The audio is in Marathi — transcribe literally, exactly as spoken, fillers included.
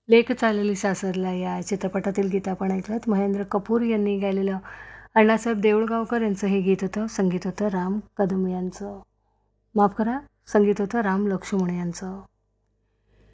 लेक चालली सासरला या चित्रपटातील गीत आपण ऐकलं. महेंद्र कपूर यांनी गायलेलं अण्णासाहेब देऊळगावकर यांचं हे गीत होतं. संगीत होतं राम कदम यांचं. माफ करा, संगीत होतं राम लक्ष्मण यांचं.